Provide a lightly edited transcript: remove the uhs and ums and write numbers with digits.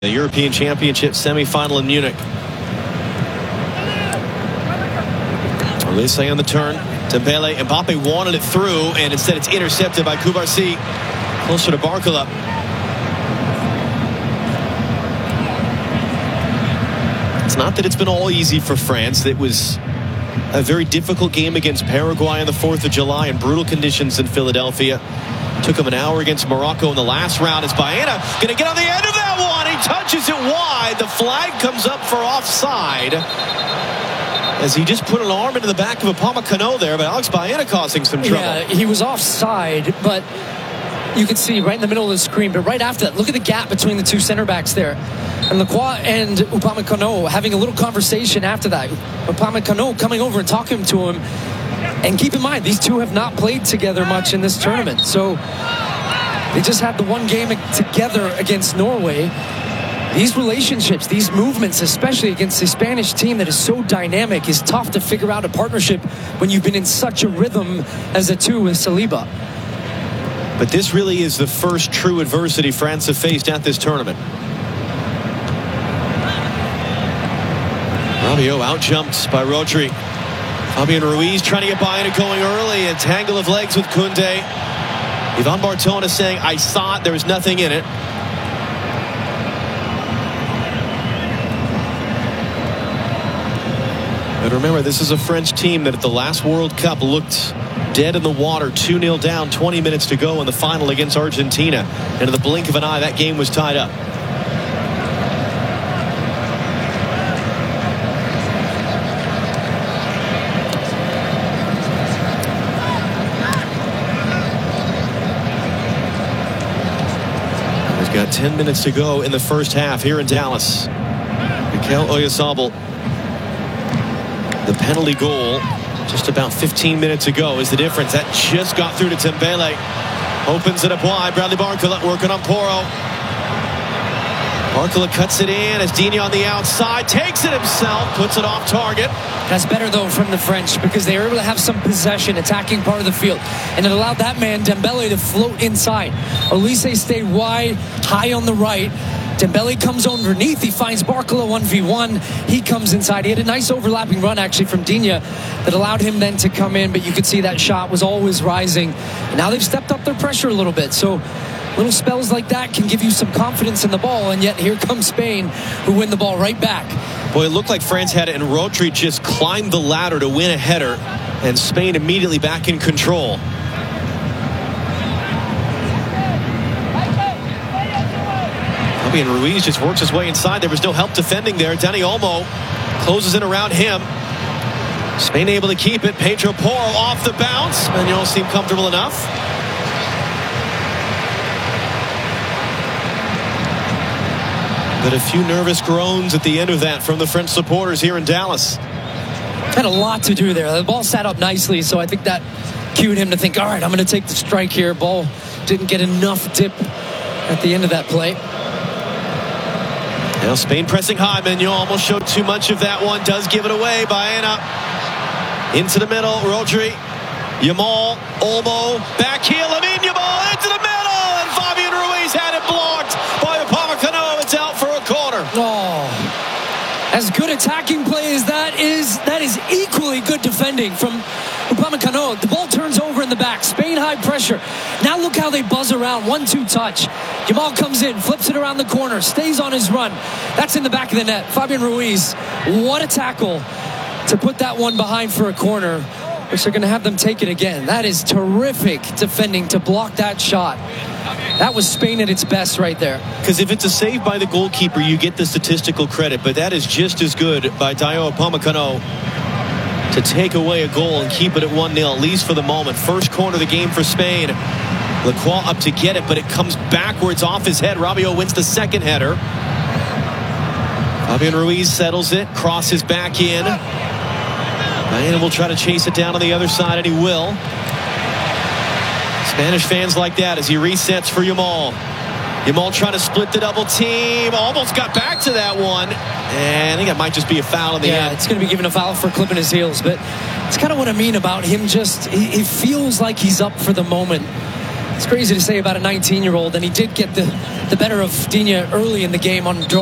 The European Championship semifinal in Munich. Olise on the turn. Dembele. Mbappe wanted it through, and instead it's intercepted by Cubarsí. Closer to Barcola. It's not that it's been all easy for France. It was a very difficult game against Paraguay on the 4th of July in brutal conditions in Philadelphia. Took him an hour against Morocco in the last round. As Baena going to get on the end of that one. He touches it wide. The flag comes up for offside, as he just put an arm into the back of Upamecano there, but Alex Baena causing some trouble. Yeah, he was offside, but you can see right in the middle of the screen. But right after that, look at the gap between the two center backs there. And Lacroix and Upamecano having a little conversation after that. Upamecano coming over and talking to him. And keep in mind, these two have not played together much in this tournament. So they just had the one game together against Norway. These relationships, these movements, especially against the Spanish team that is so dynamic, is tough to figure out a partnership when you've been in such a rhythm as a two with Saliba. But this really is the first true adversity France have faced at this tournament. Rabiot out-jumped by Rodri. Fabian Ruiz trying to get Baena going early. A tangle of legs with Koundé. Ivan Bartone is saying, I saw it, there was nothing in it. But remember, this is a French team that at the last World Cup looked dead in the water, 2-0 down, 20 minutes to go in the final against Argentina. And in the blink of an eye, that game was tied up. We've got 10 minutes to go in the first half here in Dallas. Mikel Oyarzabal. The penalty goal just about 15 minutes ago is the difference. That just got through to Dembele. Opens it up wide. Bradley Barcola working on Porro. Barcola cuts it in as Digne on the outside. Takes it himself. Puts it off target. That's better, though, from the French, because they were able to have some possession, attacking part of the field. And it allowed that man, Dembele, to float inside. Olise stayed wide, high on the right. Dembele comes underneath. He finds Barcola 1v1. He comes inside. He had a nice overlapping run, actually, from Digne that allowed him then to come in. But you could see that shot was always rising. And now they've stepped up their pressure a little bit. So little spells like that can give you some confidence in the ball. And yet here comes Spain, who win the ball right back. Boy, it looked like France had it, and Rodri just climbed the ladder to win a header. And Spain immediately back in control. And Ruiz just works his way inside. There was no help defending there. Dani Olmo closes in around him. Spain able to keep it. Pedro Porro off the bounce. Manuel seemed comfortable enough. But a few nervous groans at the end of that from the French supporters here in Dallas. Had a lot to do there. The ball sat up nicely, so I think that cued him to think, all right, I'm going to take the strike here. Ball didn't get enough dip at the end of that play. Now Spain pressing high. Manuel almost showed too much of that one. Does give it away. Baena into the middle. Rodri. Yamal. Olmo. Back heel. Lamine Yamal into the middle. And Fabian Ruiz had it blocked by Upamecano. It's out for a corner. Oh. As good attacking play as that is equally good defending from Upamecano. The ball turns over in the back. Spain high pressure. Now look how they buzz around. 1-2 touch. Yamal comes in, flips it around the corner, stays on his run. That's in the back of the net. Fabian Ruiz, what a tackle to put that one behind for a corner, which they're going to have them take it again. That is terrific defending to block that shot. That was Spain at its best right there. Because if it's a save by the goalkeeper, you get the statistical credit, but that is just as good by Dayot Upamecano to take away a goal and keep it at 1-0, at least for the moment. First corner of the game for Spain. Lacroix up to get it, but it comes backwards off his head. Rabiot wins the second header. Fabian Ruiz settles it, crosses back in. Baena will try to chase it down on the other side, and he will. Spanish fans like that as he resets for Yamal. Yamal trying to split the double team. Almost got back to that one. And I think it might just be a foul in the end. Yeah, it's going to be given a foul for clipping his heels. But it's kind of what I mean about him. Just, he feels like he's up for the moment. It's crazy to say about a 19-year-old, and he did get the better of Digne early in the game on draw.